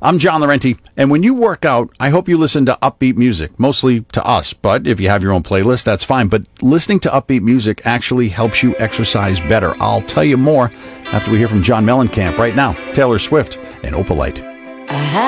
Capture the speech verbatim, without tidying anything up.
I'm John Laurenti, and when you work out, I hope you listen to upbeat music, mostly to us, but if you have your own playlist, that's fine. But listening to upbeat music actually helps you exercise better. I'll tell you more after we hear from John Mellencamp. Right now, Taylor Swift and Opalite.